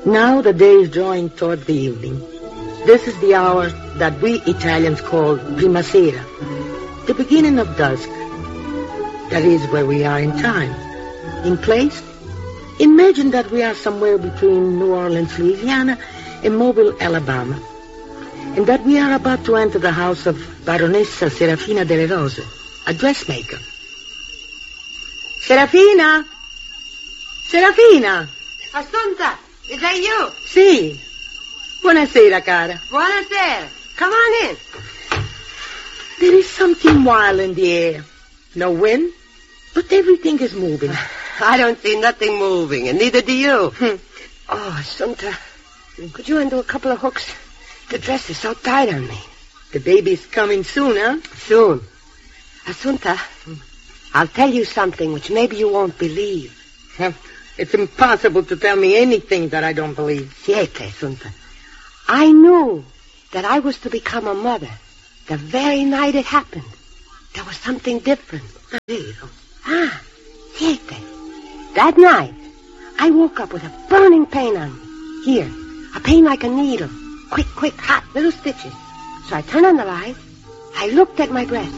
Now the day is drawing toward the evening. This is the hour that we Italians call prima sera, the beginning of dusk. That is where we are in time. In place, imagine that we are somewhere between New Orleans, Louisiana, and Mobile, Alabama, and that we are about to enter the house of Baronessa Serafina delle Rose, a dressmaker. Serafina! Serafina! Assunta, is that you? Sì. Buonasera, cara. Buonasera. Come on in. There is something wild in the air. No wind, but everything is moving. I don't see nothing moving, and neither do you. Oh, Assunta, could you undo a couple of hooks? The dress is so tight on me. The baby's coming soon, huh? Soon. Assunta, I'll tell you something which maybe you won't believe. It's impossible to tell me anything that I don't believe. Siete, Assunta. I knew that I was to become a mother the very night it happened. There was something different. Siete. That night, I woke up with a burning pain on me. Here, a pain like a needle. Quick, hot little stitches. So I turned on the light. I looked at my breast.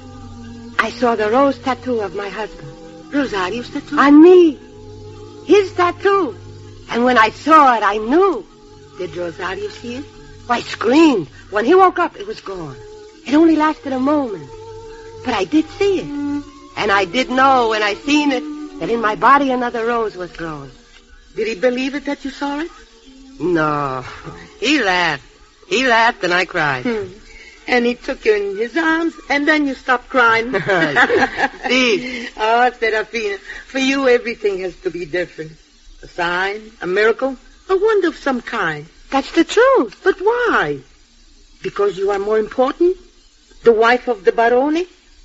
I saw the rose tattoo of my husband. Rosario's tattoo? On me. His tattoo. And when I saw it, I knew. Did Rosario see it? I screamed. When he woke up, it was gone. It only lasted a moment. But I did see it. And I did know when I seen it that in my body another rose was growing. Did he believe it that you saw it? No. He laughed. He laughed and I cried. And he took you in his arms, and then you stopped crying. See? Oh, Serafina, for you everything has to be different. A sign, a miracle, a wonder of some kind. That's the truth. But why? Because you are more important? The wife of the Barone?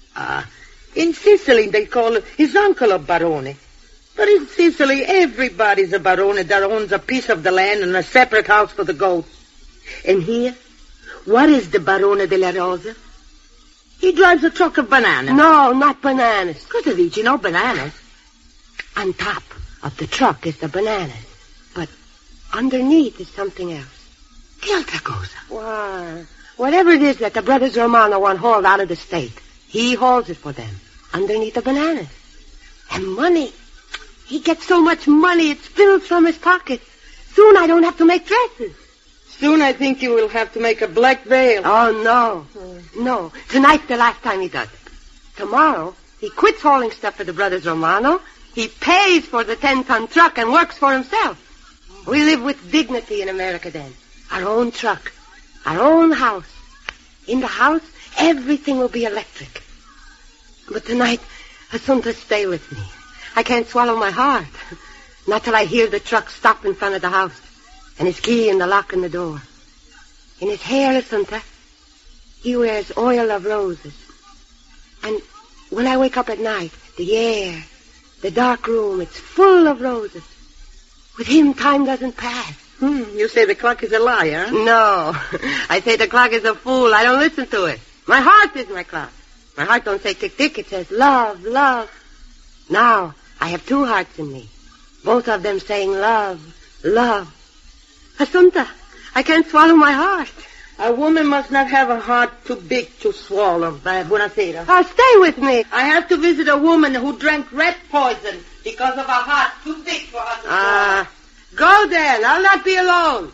In Sicily they call his uncle a Barone. But in Sicily everybody's a Barone that owns a piece of the land and a separate house for the goats. And here, what is the Barone della Rosa? He drives a truck of bananas. No, not bananas. Cosa dici, no bananas? On top of the truck is the bananas. But underneath is something else. Che altra cosa? Why, whatever it is that the brothers Romano want hauled out of the state, he hauls it for them, underneath the bananas. And money. He gets so much money it spills from his pockets. Soon I don't have to make dresses. Soon I think you will have to make a black veil. Oh, no. No. Tonight's the last time he does it. Tomorrow, he quits hauling stuff for the brothers Romano. He pays for the 10-ton truck and works for himself. We live with dignity in America then. Our own truck. Our own house. In the house, everything will be electric. But tonight, Assunta, stay with me. I can't swallow my heart. Not till I hear the truck stop in front of the house. And his key in the lock in the door. In his hair, Assunta, he wears oil of roses. And when I wake up at night, the air, the dark room, it's full of roses. With him, time doesn't pass. You say the clock is a liar, huh? No. I say the clock is a fool. I don't listen to it. My heart is my clock. My heart don't say tick-tick. It says love, love. Now, I have two hearts in me. Both of them saying love, love. Assunta, I can't swallow my heart. A woman must not have a heart too big to swallow. Buonasera. Stay with me. I have to visit a woman who drank rat poison because of a heart too big for her to swallow. Go then. I'll not be alone.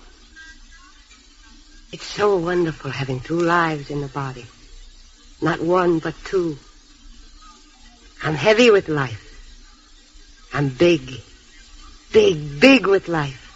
It's so wonderful having two lives in the body. Not one, but two. I'm heavy with life. I'm big with life.